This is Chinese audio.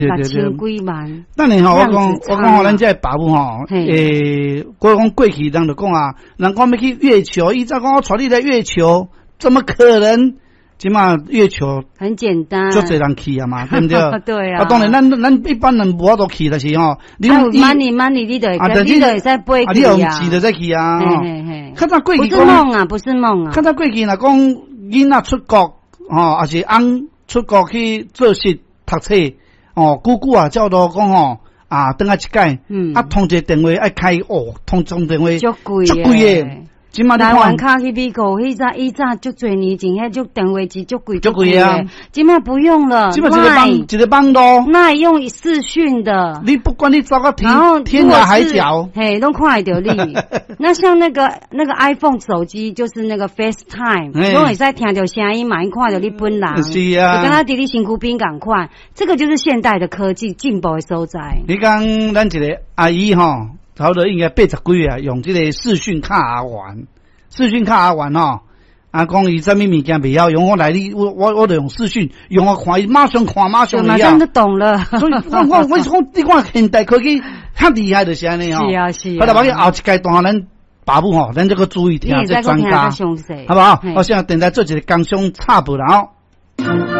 6千几万。 当然吼，我讲吼，咱这爸母吼，我讲过去人就讲啊，人讲要去月球，伊再讲我带你来月球，怎么可能？起码月球很简单， 就这人去啊嘛，对不对？ 对啊。 当然，咱一般人无法度去，就是吼。 你有 money， 你就会使飞去啊。 你有钱就再去啊。较早过去不是梦啊，不是梦啊。 较早过去若讲囡仔出国，还是翁出国去做事读册，久久啊，照到讲等下一届，通一个电话爱开通电话， 足贵诶。今嘛你看， 台湾卡去美国，以早足侪年前，迄足电话机足贵啊！ 今嘛不用了， 今嘛一个帮咯， 那用视讯的， 你不管你走到天涯海角， 嘿，都看得到你。那像那个 iPhone 手机，就是那个 FaceTime，都会使听到声音嘛，看到你本人， 是啊， 就跟他伫你身躯边共款，这个就是现代的科技进步的所在。 你讲咱一个阿姨吼。差不多应该80几啊，用这个视讯卡啊玩，视讯卡啊玩吼，讲伊什么物件袂晓用，我来你我就用视讯，用我看伊马上马上就懂了。 所以我讲你看现代科技较厉害就是安尼吼。 是啊是啊。 好啦，后一阶段咱爸母吼，咱这个注意听这专家，好不好？我现在等待做一个工商插播了哦。